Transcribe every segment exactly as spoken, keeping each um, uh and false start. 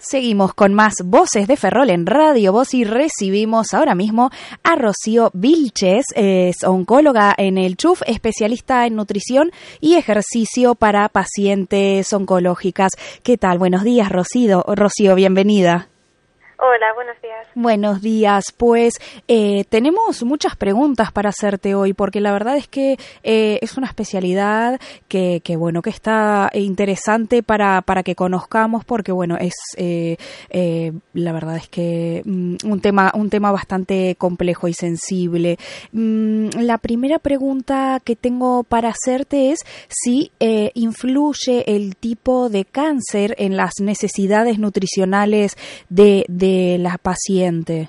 Seguimos con más Voces de Ferrol en Radio Voz y recibimos ahora mismo a Rocío Vilches, es oncóloga en el C H U F, especialista en nutrición y ejercicio para pacientes oncológicas. ¿Qué tal? Buenos días, Rocío. Rocío, bienvenida. Hola, buenos días. Buenos días. Pues eh, tenemos muchas preguntas para hacerte hoy, porque la verdad es que eh, es una especialidad que, que bueno, que está interesante para, para que conozcamos, porque bueno, es eh, eh, la verdad es que um, un tema, un tema bastante complejo y sensible. Um, la primera pregunta que tengo para hacerte es si eh, influye el tipo de cáncer en las necesidades nutricionales de, de la paciente.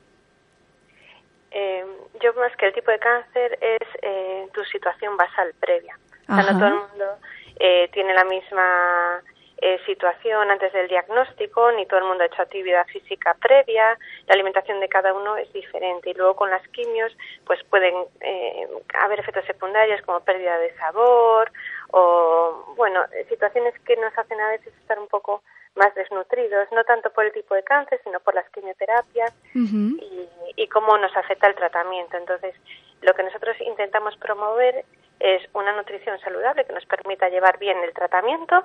Eh, yo más que el tipo de cáncer es eh, tu situación basal previa. O sea, no todo el mundo eh, tiene la misma eh, situación antes del diagnóstico, ni todo el mundo ha hecho actividad física previa, la alimentación de cada uno es diferente y luego con las quimios pues pueden eh, haber efectos secundarios como pérdida de sabor o, bueno, situaciones que nos hacen a veces estar un poco más desnutridos, no tanto por el tipo de cáncer, sino por las quimioterapias uh-huh. y, y cómo nos afecta el tratamiento. Entonces, lo que nosotros intentamos promover es una nutrición saludable que nos permita llevar bien el tratamiento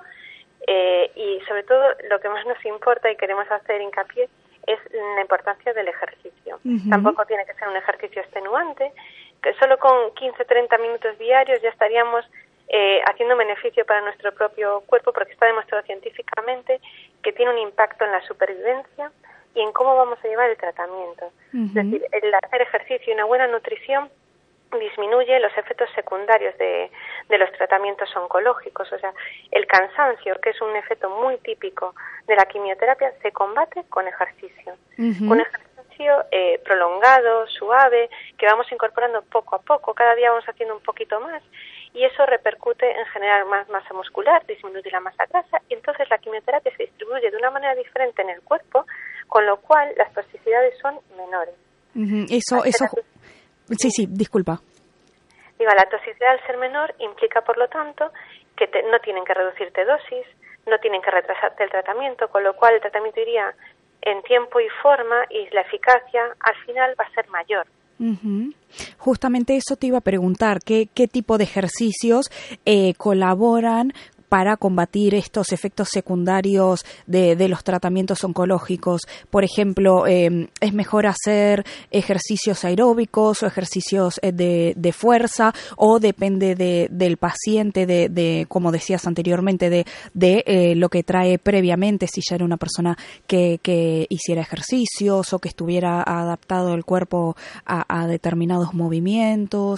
eh, y, sobre todo, lo que más nos importa y queremos hacer hincapié es la importancia del ejercicio. Uh-huh. Tampoco tiene que ser un ejercicio extenuante, que solo con quince a treinta minutos diarios ya estaríamos Eh, haciendo beneficio para nuestro propio cuerpo, porque está demostrado científicamente que tiene un impacto en la supervivencia y en cómo vamos a llevar el tratamiento. Uh-huh. Es decir, el hacer ejercicio y una buena nutrición disminuye los efectos secundarios de, de los tratamientos oncológicos. O sea, el cansancio, que es un efecto muy típico de la quimioterapia, se combate con ejercicio. Uh-huh. Con ejercicio eh, prolongado, suave, que vamos incorporando poco a poco. Cada día vamos haciendo un poquito más. Y eso repercute en generar más masa muscular, disminuye la masa grasa, y entonces la quimioterapia se distribuye de una manera diferente en el cuerpo, con lo cual las toxicidades son menores. Uh-huh. Eso, eso... Sí, sí, disculpa. Digo, la toxicidad al ser menor implica, por lo tanto, que te, no tienen que reducirte dosis, no tienen que retrasarte el tratamiento, con lo cual el tratamiento iría en tiempo y forma y la eficacia al final va a ser mayor. Uh-huh. Justamente eso te iba a preguntar, ¿qué, qué tipo de ejercicios eh, colaboran para combatir estos efectos secundarios de, de los tratamientos oncológicos? Por ejemplo, eh, ¿es mejor hacer ejercicios aeróbicos o ejercicios de, de fuerza, o depende de, del paciente, de, de, como decías anteriormente, de, de eh, lo que trae previamente, si ya era una persona que, que hiciera ejercicios o que estuviera adaptado el cuerpo a, a determinados movimientos?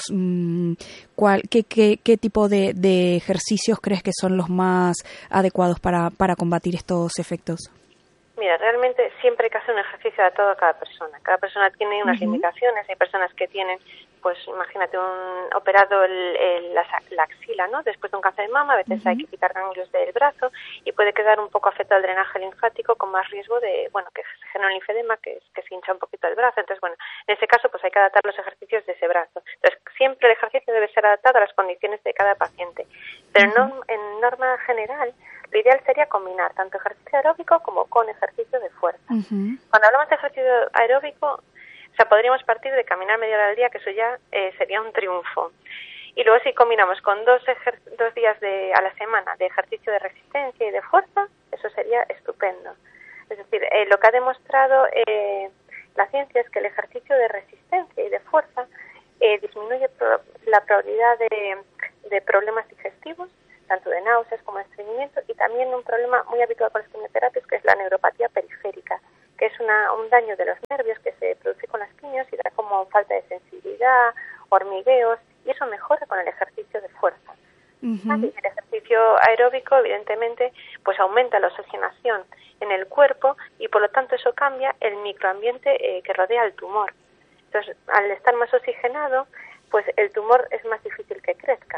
¿Cuál, qué, qué, qué tipo de, de ejercicios crees que son los más adecuados para, para combatir estos efectos? Mira, realmente siempre hay que hacer un ejercicio adaptado a cada persona. Cada persona tiene unas uh-huh. limitaciones. Hay personas que tienen, pues imagínate, un operado el, el, la, la axila, ¿no? Después de un cáncer de mama, a veces uh-huh. hay que quitar ganglios del brazo y puede quedar un poco afectado el drenaje linfático con más riesgo de, bueno, que se genere un linfedema, que, que se hincha un poquito el brazo. Entonces, bueno, en ese caso, pues hay que adaptar los ejercicios de ese brazo. Entonces, siempre el ejercicio debe ser adaptado a las condiciones de cada paciente. Pero uh-huh. no, en norma general, lo ideal sería combinar tanto ejercicio aeróbico como con ejercicio de fuerza. Uh-huh. Cuando hablamos de ejercicio aeróbico, o sea, podríamos partir de caminar media hora al día, que eso ya eh, sería un triunfo. Y luego si combinamos con dos, ejer- dos días de, a la semana de ejercicio de resistencia y de fuerza, eso sería estupendo. Es decir, eh, lo que ha demostrado eh, la ciencia es que el ejercicio de resistencia y de fuerza eh, disminuye pro- la probabilidad de, de problemas digestivos, tanto de náuseas como de estreñimiento, y también un problema muy habitual con las quimioterapias, que es la neuropatía periférica, que es una, un daño de los nervios que se produce con las quimios y da como falta de sensibilidad, hormigueos, y eso mejora con el ejercicio de fuerza. Uh-huh. Así que el ejercicio aeróbico, evidentemente, pues aumenta la oxigenación en el cuerpo y por lo tanto eso cambia el microambiente eh, que rodea al tumor. Entonces, al estar más oxigenado, pues el tumor es más difícil que crezca.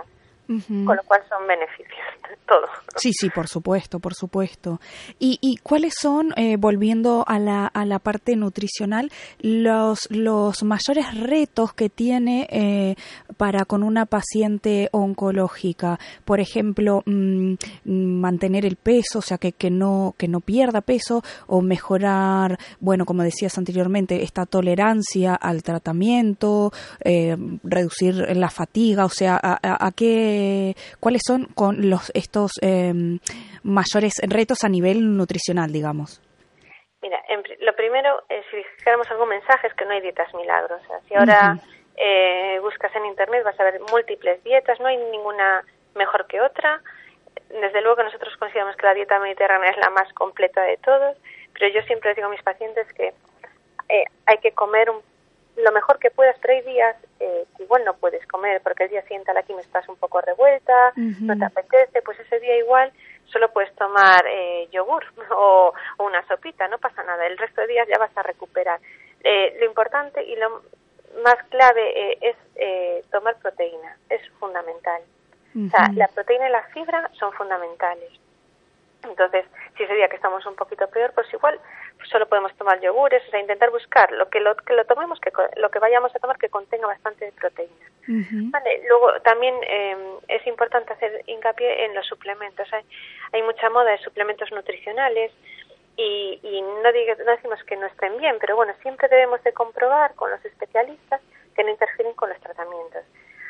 Uh-huh. Con lo cual son beneficios, todo. Sí, sí, por supuesto, por supuesto. ¿Y, y cuáles son, eh, volviendo a la, a la parte nutricional, los, los mayores retos que tiene eh, para con una paciente oncológica? Por ejemplo, mmm, mantener el peso, o sea, que, que, no, que no pierda peso, o mejorar, bueno, como decías anteriormente, esta tolerancia al tratamiento, eh, reducir la fatiga, o sea, a, a, a qué ¿cuáles son con los estos eh, mayores retos a nivel nutricional, digamos? Mira, en, lo primero, eh, si dijéramos algún mensaje, es que no hay dietas milagros. O sea, si ahora uh-huh. eh, buscas en Internet vas a ver múltiples dietas, no hay ninguna mejor que otra. Desde luego que nosotros consideramos que la dieta mediterránea es la más completa de todos, pero yo siempre digo a mis pacientes que eh, hay que comer un lo mejor que puedas, pero hay días eh, que igual no puedes comer porque el día siguiente a la quimio estás un poco revuelta, uh-huh. no te apetece, pues ese día igual solo puedes tomar eh, yogur o, o una sopita, no pasa nada, el resto de días ya vas a recuperar. Eh, lo importante y lo más clave eh, es eh, tomar proteína, es fundamental. Uh-huh. O sea, la proteína y la fibra son fundamentales. Entonces, si ese día que estamos un poquito peor, pues igual pues solo podemos tomar yogures, o sea, intentar buscar lo que lo que lo tomemos, que lo que vayamos a tomar que contenga bastante proteína. Uh-huh. Vale, luego también eh, es importante hacer hincapié en los suplementos. Hay, hay mucha moda de suplementos nutricionales y, y no, diga, no decimos que no estén bien, pero bueno, siempre debemos de comprobar con los especialistas que no interfieren con los tratamientos.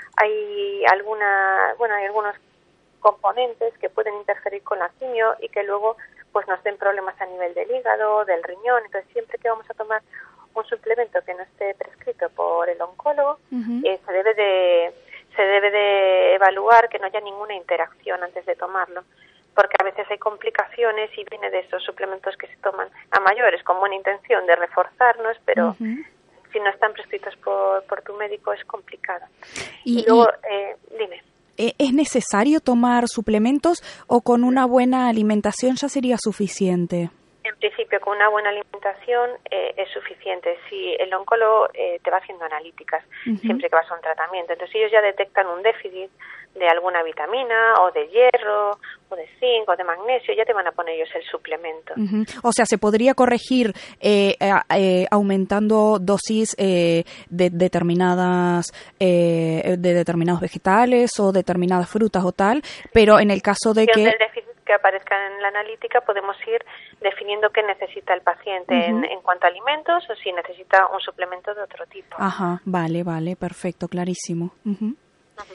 Hay alguna, bueno, hay algunos componentes que pueden interferir con la quimio y que luego pues nos den problemas a nivel del hígado, del riñón. Entonces siempre que vamos a tomar un suplemento que no esté prescrito por el oncólogo, uh-huh. eh, se debe de se debe de evaluar que no haya ninguna interacción antes de tomarlo, porque a veces hay complicaciones y viene de esos suplementos que se toman a mayores con buena intención de reforzarnos, pero uh-huh. si no están prescritos por, por tu médico es complicado. Y, y luego, y... Eh, dime. ¿Es necesario tomar suplementos o con una buena alimentación ya sería suficiente? En principio, con una buena alimentación eh, es suficiente. Si el oncólogo eh, te va haciendo analíticas uh-huh. siempre que vas a un tratamiento, entonces ellos ya detectan un déficit de alguna vitamina o de hierro o de zinc o de magnesio, ya te van a poner ellos el suplemento. Uh-huh. O sea, se podría corregir eh, eh, aumentando dosis eh, de determinadas eh, de determinados vegetales o determinadas frutas o tal, pero en el caso de que el déficit que aparezca en la analítica podemos ir definiendo qué necesita el paciente uh-huh. en, en cuanto a alimentos o si necesita un suplemento de otro tipo. Ajá, vale, vale, perfecto, clarísimo. Uh-huh. Uh-huh.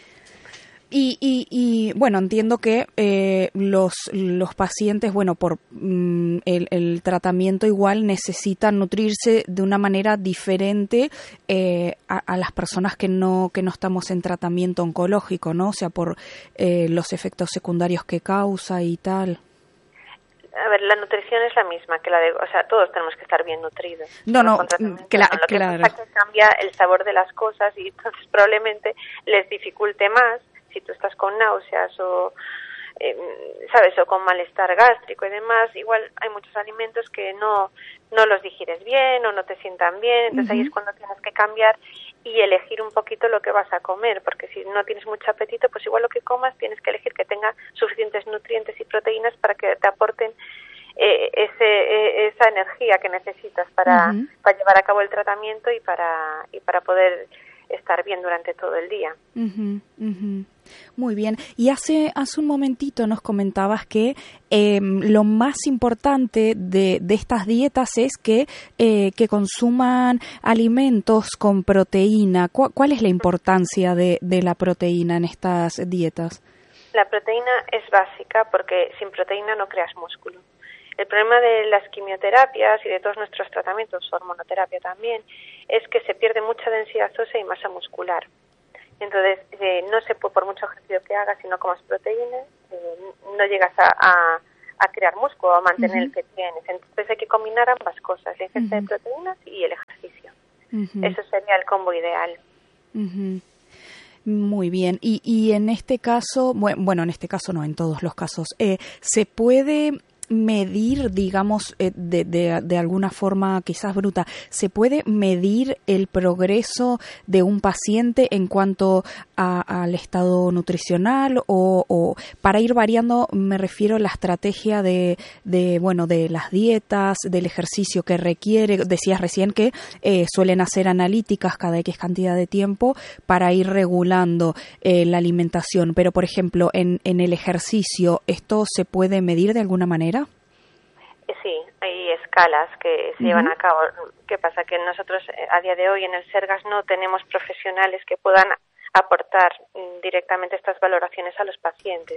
Y, y, y bueno, entiendo que eh, los los pacientes, bueno, por mm, el, el tratamiento igual necesitan nutrirse de una manera diferente eh, a, a las personas que no que no estamos en tratamiento oncológico, ¿no? O sea, por eh, los efectos secundarios que causa y tal. A ver, la nutrición es la misma que la de, o sea, todos tenemos que estar bien nutridos. No, no, cla- no, lo que claro. pasa es que cambia el sabor de las cosas y entonces probablemente les dificulte más si tú estás con náuseas o, eh, sabes, o con malestar gástrico y demás. Igual hay muchos alimentos que no no los digieres bien o no te sientan bien, entonces uh-huh. ahí es cuando tienes que cambiar y elegir un poquito lo que vas a comer, porque si no tienes mucho apetito, pues igual lo que comas tienes que elegir que tenga suficientes nutrientes y proteínas para que te aporten eh, ese eh, esa energía que necesitas para, uh-huh. para llevar a cabo el tratamiento y para y para poder estar bien durante todo el día. Uh-huh, uh-huh. Muy bien. Y hace hace un momentito nos comentabas que eh, lo más importante de, de estas dietas es que eh, que consuman alimentos con proteína. ¿Cu- ¿Cuál es la importancia de, de la proteína en estas dietas? La proteína es básica porque sin proteína no creas músculo. El problema de las quimioterapias y de todos nuestros tratamientos, hormonoterapia también, es que se pierde mucha densidad ósea y masa muscular. Entonces, eh, no se puede, por mucho ejercicio que hagas, si no comas proteína, eh, no llegas a, a, a crear músculo, a mantener uh-huh. el que tienes. Entonces hay que combinar ambas cosas, la ingesta uh-huh. de proteínas y el ejercicio. Uh-huh. Eso sería el combo ideal. Uh-huh. Muy bien. Y, y en este caso, bueno, en este caso no, en todos los casos, eh, ¿se puede medir, digamos, eh, de, de, de alguna forma quizás bruta, se puede medir el progreso de un paciente en cuanto a, al estado nutricional o, o para ir variando, me refiero a la estrategia de, de, bueno, de las dietas, del ejercicio que requiere? Decías recién que eh, suelen hacer analíticas cada X cantidad de tiempo para ir regulando eh, la alimentación, pero por ejemplo, en, en el ejercicio, ¿esto se puede medir de alguna manera? Sí, hay escalas que se uh-huh. llevan a cabo. ¿Qué pasa? Que nosotros a día de hoy en el SERGAS no tenemos profesionales que puedan aportar directamente estas valoraciones a los pacientes,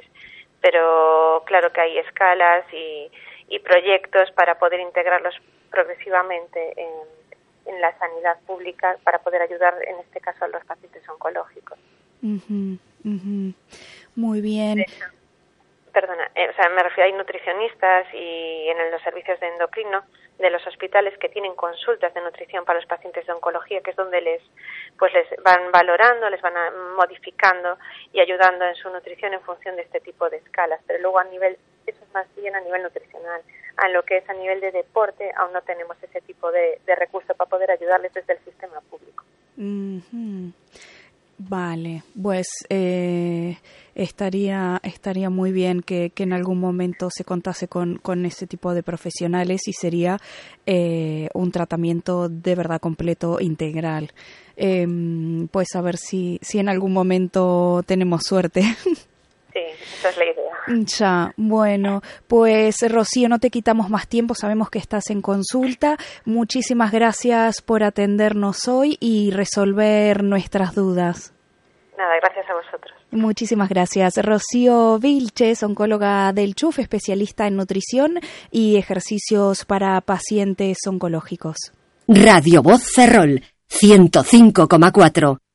pero claro que hay escalas y, y proyectos para poder integrarlos progresivamente en, en la sanidad pública para poder ayudar en este caso a los pacientes oncológicos. Uh-huh, uh-huh. Muy bien. Perdona, eh, o sea, me refiero, hay nutricionistas y en los servicios de endocrino de los hospitales que tienen consultas de nutrición para los pacientes de oncología, que es donde les pues les van valorando, les van a, modificando y ayudando en su nutrición en función de este tipo de escalas. Pero luego a nivel, eso es más bien a nivel nutricional. A lo que es a nivel de deporte, aún no tenemos ese tipo de, de recurso para poder ayudarles desde el sistema público. Mm-hmm. Vale, pues eh, estaría estaría muy bien que, que en algún momento se contase con, con ese tipo de profesionales y sería eh, un tratamiento de verdad completo, integral. Eh, pues a ver si, si en algún momento tenemos suerte. Sí, esa es la idea. Ya, bueno, pues Rocío, no te quitamos más tiempo, sabemos que estás en consulta. Muchísimas gracias por atendernos hoy y resolver nuestras dudas. Nada, gracias a vosotros. Muchísimas gracias. Rocío Vilches, oncóloga del C H U F, especialista en nutrición y ejercicios para pacientes oncológicos. Radio Voz Ferrol, ciento cinco coma cuatro.